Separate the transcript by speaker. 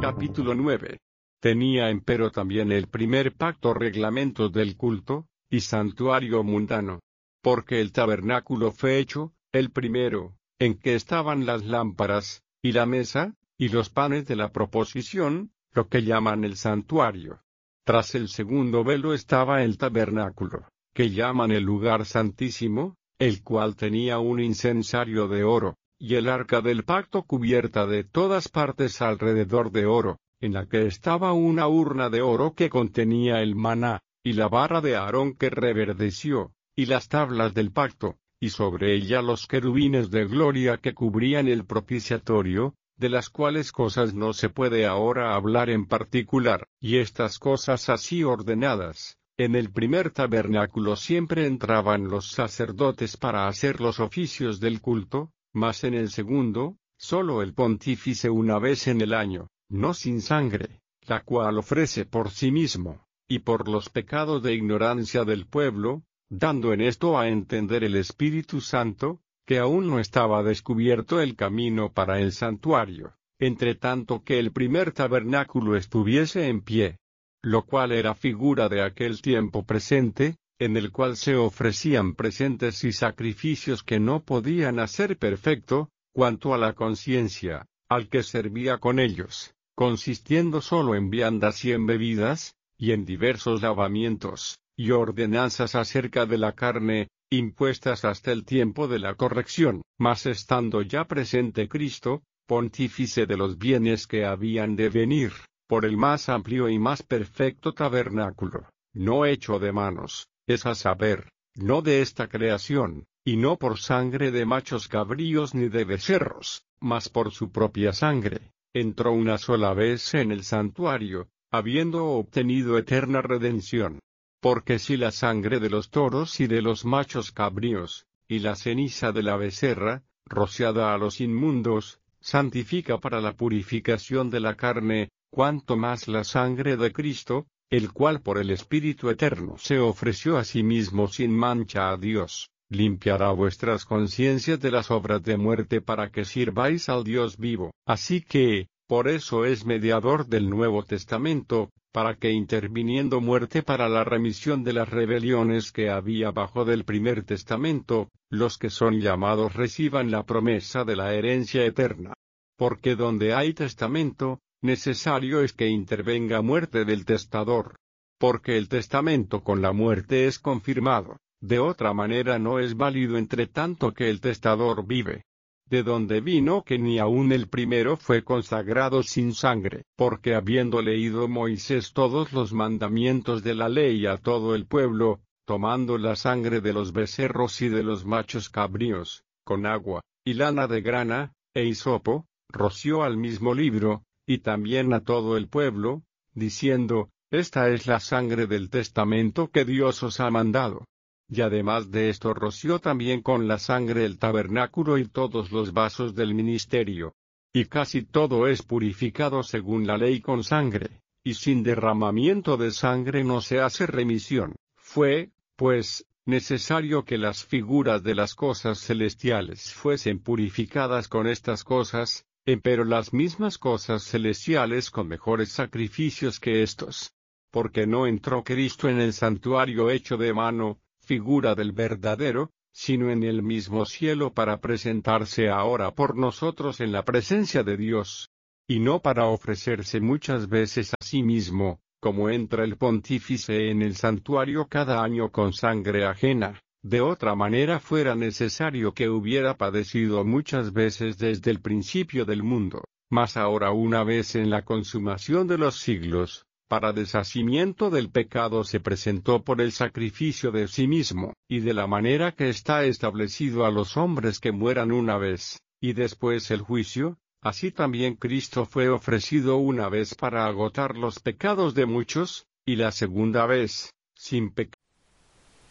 Speaker 1: Capítulo 9. Tenía empero también el primer pacto reglamentos del culto, y santuario mundano. Porque el tabernáculo fue hecho, el primero, en que estaban las lámparas, y la mesa, y los panes de la proposición, lo que llaman el santuario. Tras el segundo velo estaba el tabernáculo, que llaman el lugar santísimo, el cual tenía un incensario de oro, y el arca del pacto cubierta de todas partes alrededor de oro, en la que estaba una urna de oro que contenía el maná, y la vara de Aarón que reverdeció, y las tablas del pacto, y sobre ella los querubines de gloria que cubrían el propiciatorio, de las cuales cosas no se puede ahora hablar en particular, y estas cosas así ordenadas. En el primer tabernáculo siempre entraban los sacerdotes para hacer los oficios del culto, mas en el segundo, solo el pontífice una vez en el año, no sin sangre, la cual ofrece por sí mismo, y por los pecados de ignorancia del pueblo, dando en esto a entender el Espíritu Santo, que aún no estaba descubierto el camino para el santuario, entre tanto que el primer tabernáculo estuviese en pie, lo cual era figura de aquel tiempo presente, en el cual se ofrecían presentes y sacrificios que no podían hacer perfecto, cuanto a la conciencia, al que servía con ellos, consistiendo solo en viandas y en bebidas, y en diversos lavamientos, y ordenanzas acerca de la carne, impuestas hasta el tiempo de la corrección, mas estando ya presente Cristo, pontífice de los bienes que habían de venir, por el más amplio y más perfecto tabernáculo, no hecho de manos, es a saber, no de esta creación, y no por sangre de machos cabríos ni de becerros, mas por su propia sangre, entró una sola vez en el santuario, habiendo obtenido eterna redención. Porque si la sangre de los toros y de los machos cabríos, y la ceniza de la becerra, rociada a los inmundos, santifica para la purificación de la carne, cuanto más la sangre de Cristo, el cual por el Espíritu Eterno se ofreció a sí mismo sin mancha a Dios, limpiará vuestras conciencias de las obras de muerte para que sirváis al Dios vivo. Así que, por eso es mediador del Nuevo Testamento, para que interviniendo muerte para la remisión de las rebeliones que había bajo del primer testamento, los que son llamados reciban la promesa de la herencia eterna. Porque donde hay testamento, necesario es que intervenga muerte del testador. Porque el testamento con la muerte es confirmado, de otra manera no es válido entre tanto que el testador vive. De donde vino que ni aun el primero fue consagrado sin sangre, porque habiendo leído Moisés todos los mandamientos de la ley a todo el pueblo, tomando la sangre de los becerros y de los machos cabríos, con agua, y lana de grana, e hisopo, roció al mismo libro, y también a todo el pueblo, diciendo, esta es la sangre del testamento que Dios os ha mandado. Y además de esto roció también con la sangre el tabernáculo y todos los vasos del ministerio. Y casi todo es purificado según la ley con sangre, y sin derramamiento de sangre no se hace remisión. Fue, pues, necesario que las figuras de las cosas celestiales fuesen purificadas con estas cosas, empero las mismas cosas celestiales con mejores sacrificios que estos. Porque no entró Cristo en el santuario hecho de mano, figura del verdadero, sino en el mismo cielo para presentarse ahora por nosotros en la presencia de Dios, y no para ofrecerse muchas veces a sí mismo, como entra el pontífice en el santuario cada año con sangre ajena, de otra manera fuera necesario que hubiera padecido muchas veces desde el principio del mundo, mas ahora una vez en la consumación de los siglos, para deshacimiento del pecado se presentó por el sacrificio de sí mismo, y de la manera que está establecido a los hombres que mueran una vez, y después el juicio, así también Cristo fue ofrecido una vez para agotar los pecados de muchos, y la segunda vez, sin pecado.